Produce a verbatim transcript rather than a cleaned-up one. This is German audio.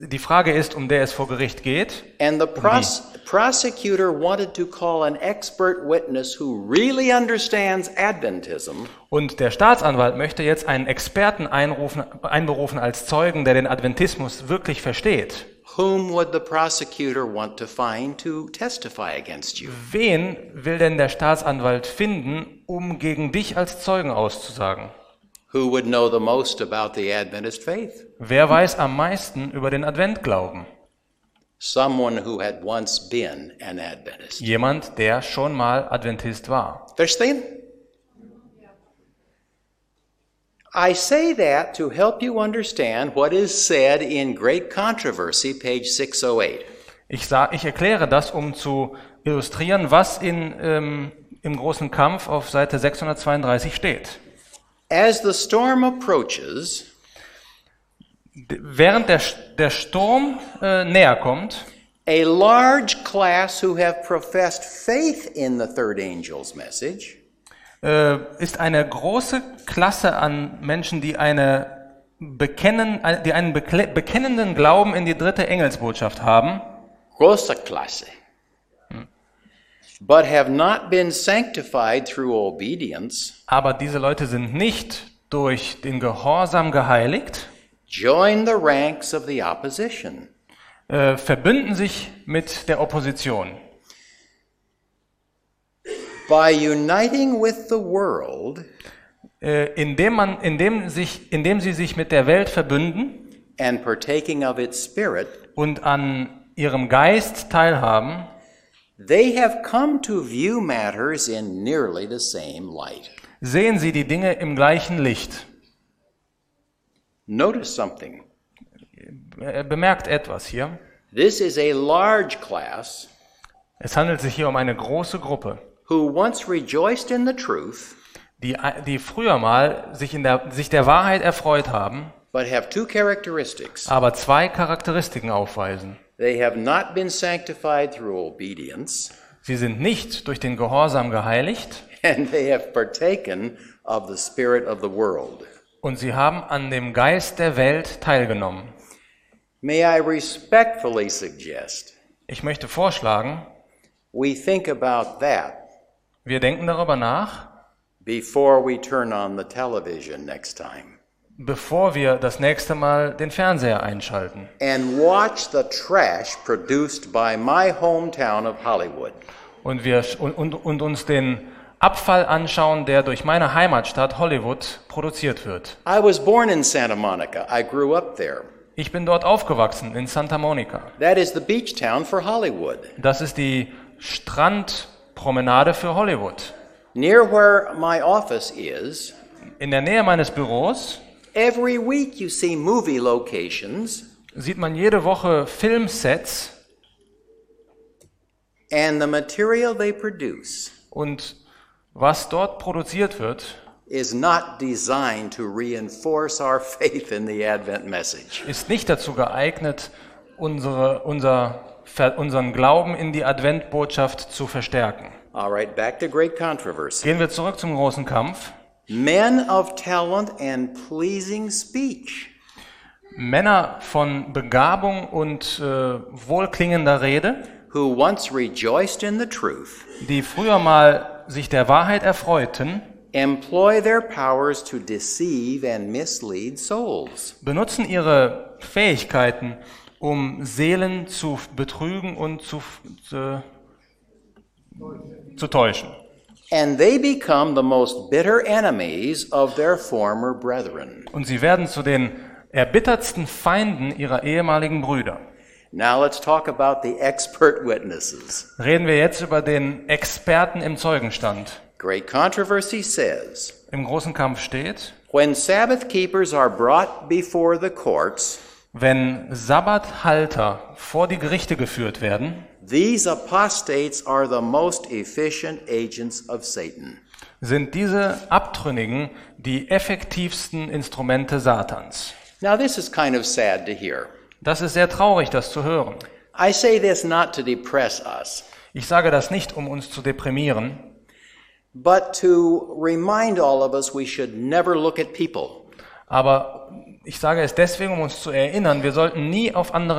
die Frage ist, um der es vor Gericht geht. And the pros- prosecutor wanted to call an expert witness who really understands Adventism. Und der Staatsanwalt möchte jetzt einen Experten einrufen, einberufen als Zeugen, der den Adventismus wirklich versteht. Whom would the prosecutor want to find to testify against you? Wen will denn der Staatsanwalt finden, um gegen dich als Zeugen auszusagen? Who would know the most about the Adventist faith? Wer weiß am meisten über den Adventglauben? Someone who had once been an Adventist. Jemand, der schon mal Adventist war. Verstehen? I say that to help you understand what is said in Great Controversy, page six oh eight. Ich, sag, ich erkläre das, um zu illustrieren, was in, ähm, im großen Kampf auf Seite sechshundertzweiunddreißig steht. As the storm approaches, während der, der Sturm äh, näher kommt, a large class who have professed faith in the third angel's message äh, ist eine große Klasse an Menschen, die, eine bekennen, die einen bekle- bekennenden Glauben in die dritte Engelsbotschaft haben, große Klasse, but have not been sanctified through obedience, aber diese Leute sind nicht durch den Gehorsam geheiligt, join the ranks of the opposition. äh, verbünden sich mit der Opposition. By uniting with the world Äh, indem, man, indem, sich, indem sie sich mit der Welt verbünden and partaking of its spirit, und an ihrem Geist teilhaben, they have come to view matters in nearly the same light. sehen sie die Dinge im gleichen Licht. Notice something. Äh, Bemerkt etwas hier. This is a large class Es handelt sich hier um eine große Gruppe, who once rejoiced in the truth, die, die früher mal sich, in der, sich der Wahrheit erfreut haben, but have two characteristics. aber zwei Charakteristiken aufweisen. They have not been sanctified through obedience, Sie sind nicht durch den Gehorsam geheiligt and they have partaken of the spirit of the world. und sie haben an dem Geist der Welt teilgenommen. May I respectfully suggest Ich möchte vorschlagen, we think about that wir denken darüber nach, before we turn on the television next time bevor wir das nächste Mal den Fernseher einschalten and watch the trash produced by my hometown of Hollywood. und, wir, und, und, und uns den Abfall anschauen, der durch meine Heimatstadt Hollywood produziert wird. I was born in Santa Monica. I grew up there. Ich bin dort aufgewachsen, in Santa Monica. That is the beach town for Hollywood. Das ist die Strandpromenade für Hollywood. Near where my office is, In der Nähe meines Büros every week you see movie locations, sieht man jede Woche Filmsets and the material they produce und was dort produziert wird, is not designed to reinforce our faith in the Advent message. ist nicht dazu geeignet, unsere, unser, unseren Glauben in die Adventbotschaft zu verstärken. All right, back to Great Controversy. Gehen wir zurück zum großen Kampf. Men of talent and pleasing speech. Männer von Begabung und äh, wohlklingender Rede, Who once rejoiced in the truth, die früher mal sich der Wahrheit erfreuten, employ their powers to deceive and mislead souls. benutzen ihre Fähigkeiten, um Seelen zu betrügen und zu, zu, zu täuschen. And they become the most bitter enemies of their former brethren. Und sie werden zu den erbittertsten Feinden ihrer ehemaligen Brüder. Now let's talk about the expert witnesses. Reden wir jetzt über den Experten im Zeugenstand. Great Controversy says, Im großen Kampf steht, when Sabbath keepers are brought before the courts, wenn Sabbathalter vor die Gerichte geführt werden, these apostates are the most efficient agents of Satan. sind diese Abtrünnigen die effektivsten Instrumente Satans. Now this is kind of sad to hear. Das ist sehr traurig, das zu hören. I say this not to depress us, Ich sage das nicht, um uns zu deprimieren, but to remind all of us we should never look at people. Aber ich sage es deswegen, um uns zu erinnern, wir sollten nie auf andere